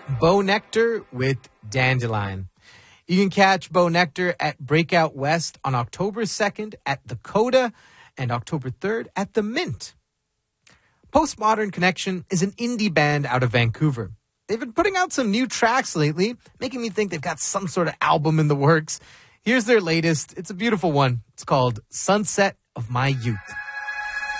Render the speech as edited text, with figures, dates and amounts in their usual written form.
Bo Nectar with Dandelion. You can catch Bo Nectar at Breakout West on October 2nd at the Coda and October 3rd at the Mint. Postmodern Connection is an indie band out of Vancouver. They've been putting out some new tracks lately, making me think they've got some sort of album in the works. Here's their latest. It's a beautiful one. It's called Sunset of My Youth.